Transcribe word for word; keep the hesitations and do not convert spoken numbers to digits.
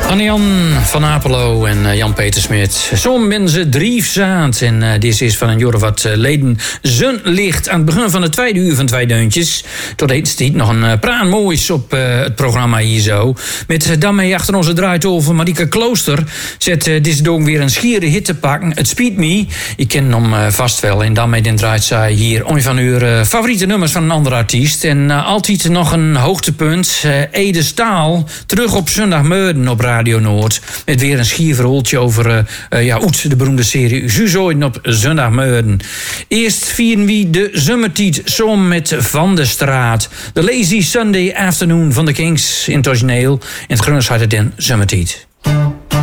Anne-Jan van Apelo en uh, Jan-Peter Smit. Zo'n mensen driefzaand. En uh, dit is van een jaar of wat uh, leden Zonlicht. Aan het begin van de tweede uur van Twee Deuntjes. Tot heet nog een uh, praan moois op uh, het programma hier zo. Met uh, daarmee achter onze draaitafel Marieke Klooster. Zet uh, dit ook weer een schiere hit te pakken. Het Speed Me. Ik ken hem uh, vast wel. En daarmee dan draait zij hier een van uw uh, favoriete nummers van een andere artiest. En uh, altijd nog een hoogtepunt. Uh, Ede Staal. Terug op zondagmorgen op Radio Noord. Met weer een schier verhaaltje over uh, uh, ja, Oet, de beroemde serie Zuzoiden op zondagmorgen. Eerst vieren we de zomertijd samen met Van der Straat. De Lazy Sunday Afternoon van de Kings in het origineel. In het Groningen heet het dan zomertijd.